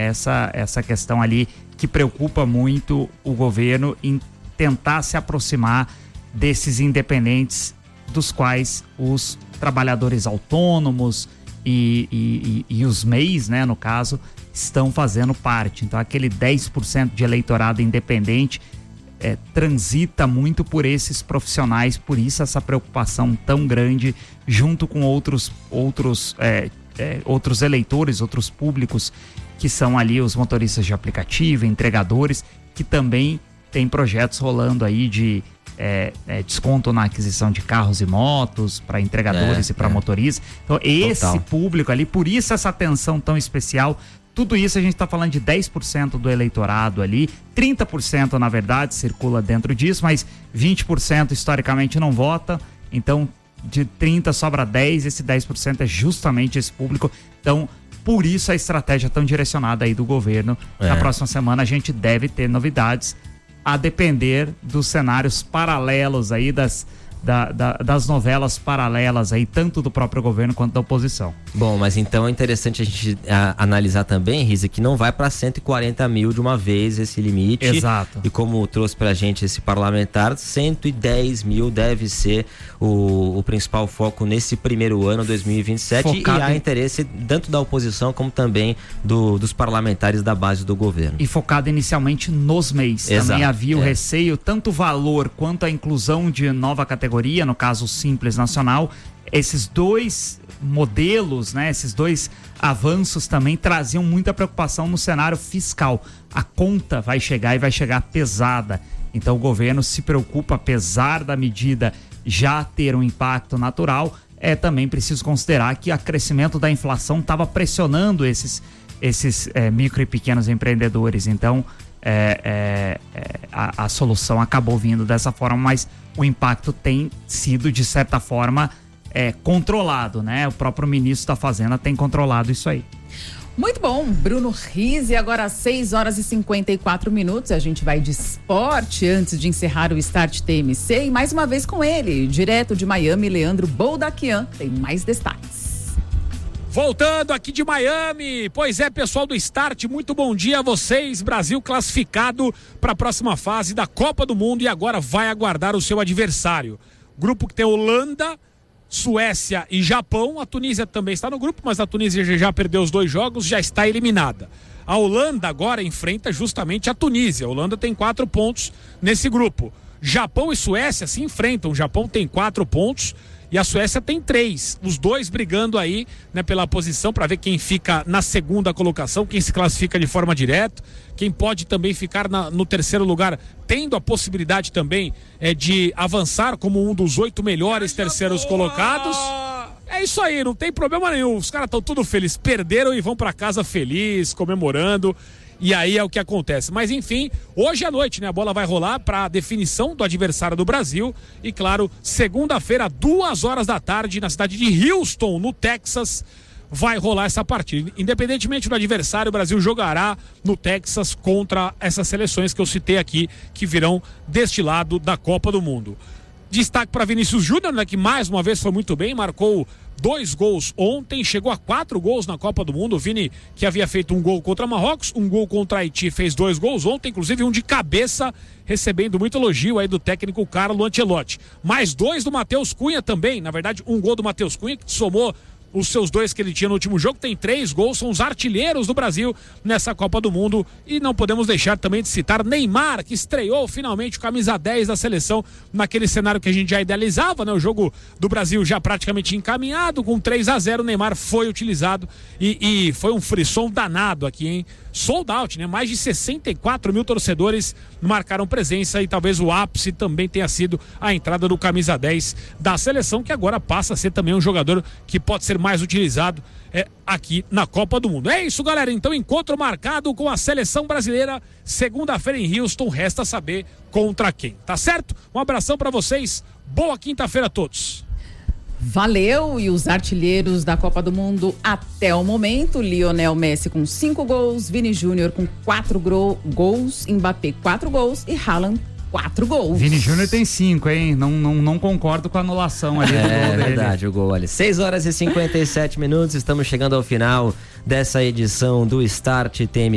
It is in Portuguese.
essa questão ali que preocupa muito o governo em tentar se aproximar desses independentes, dos quais os trabalhadores autônomos e os MEIs, né, no caso, estão fazendo parte. Então aquele 10% de eleitorado independente transita muito por esses profissionais, por isso essa preocupação tão grande, junto com outros eleitores, outros públicos, que são ali os motoristas de aplicativo, entregadores, que também tem projetos rolando aí de desconto na aquisição de carros e motos para entregadores e para motoristas. Então esse público ali, por isso essa atenção tão especial. Tudo isso a gente está falando de 10% do eleitorado ali, 30% na verdade circula dentro disso, mas 20% historicamente não vota, então de 30 sobra 10, esse 10% é justamente esse público. Então por isso a estratégia tão direcionada aí do governo. Na próxima semana a gente deve ter novidades, a depender dos cenários paralelos aí, das novelas paralelas aí, tanto do próprio governo quanto da oposição. Bom, mas então é interessante a gente analisar também, Riza, que não vai para 140 mil de uma vez esse limite. Exato. E como trouxe pra gente esse parlamentar, 110 mil deve ser o principal foco nesse primeiro ano, 2027, e há interesse tanto da oposição como também dos parlamentares da base do governo. E focado inicialmente nos MEIs. Exato. Também havia o receio, tanto o valor quanto a inclusão de nova categoria, no caso o Simples Nacional. Esses dois modelos, né, esses dois avanços também traziam muita preocupação no cenário fiscal. A conta vai chegar e vai chegar pesada. Então o governo se preocupa, apesar da medida já ter um impacto natural, também preciso considerar que o crescimento da inflação estava pressionando esses micro e pequenos empreendedores. Então a solução acabou vindo dessa forma, mas o impacto tem sido, de certa forma, controlado, né? O próprio ministro da Fazenda tem controlado isso aí. Muito bom, Bruno Rizzi, agora às 6h54, a gente vai de esporte antes de encerrar o Start TMC e mais uma vez com ele, direto de Miami, Leandro Boldaquian, tem mais destaques. Voltando aqui de Miami, pois é, pessoal do Start, muito bom dia a vocês. Brasil classificado para a próxima fase da Copa do Mundo e agora vai aguardar o seu adversário. Grupo que tem Holanda, Suécia e Japão. A Tunísia também está no grupo, mas a Tunísia já perdeu os 2 jogos, já está eliminada. A Holanda agora enfrenta justamente a Tunísia. A Holanda tem 4 pontos nesse grupo. Japão e Suécia se enfrentam. O Japão tem 4 pontos e a Suécia tem 3, os dois brigando aí, né, pela posição para ver quem fica na segunda colocação, quem se classifica de forma direta, quem pode também ficar no terceiro lugar, tendo a possibilidade também de avançar como um dos 8 melhores terceiros colocados. É isso aí, não tem problema nenhum, os caras estão tudo felizes, perderam e vão para casa felizes, comemorando. E aí é o que acontece. Mas enfim, hoje à noite, né, a bola vai rolar para a definição do adversário do Brasil. E claro, segunda-feira, 14h, na cidade de Houston, no Texas, vai rolar essa partida. Independentemente do adversário, o Brasil jogará no Texas contra essas seleções que eu citei aqui, que virão deste lado da Copa do Mundo. Destaque para Vinícius Júnior, né, que mais uma vez foi muito bem, marcou 2 gols ontem, chegou a 4 gols na Copa do Mundo. O Vini, que havia feito um gol contra Marrocos, um gol contra Haiti, fez 2 gols ontem, inclusive um de cabeça, recebendo muito elogio aí do técnico Carlo Ancelotti. Mais 2 do Matheus Cunha também, na verdade um gol do Matheus Cunha, que somou os seus 2 que ele tinha no último jogo, tem 3 gols, são os artilheiros do Brasil nessa Copa do Mundo. E não podemos deixar também de citar Neymar, que estreou finalmente o camisa 10 da seleção naquele cenário que a gente já idealizava, né? O jogo do Brasil já praticamente encaminhado, com 3-0, Neymar foi utilizado e foi um frisson danado aqui, hein? Sold out, né? Mais de 64 mil torcedores marcaram presença e talvez o ápice também tenha sido a entrada do camisa 10 da seleção, que agora passa a ser também um jogador que pode ser mais utilizado aqui na Copa do Mundo. É isso, galera, então encontro marcado com a seleção brasileira segunda-feira em Houston, resta saber contra quem, tá certo? Um abração pra vocês, boa quinta-feira a todos. Valeu, e os artilheiros da Copa do Mundo até o momento: Lionel Messi com 5 gols, Vini Júnior com 4 gols, Mbappé 4 gols e Haaland 4 gols. Vini Júnior tem 5, hein? Não concordo com a anulação ali do gol dele. É verdade, o gol ali. 6h57, estamos chegando ao final dessa edição do Start TMC.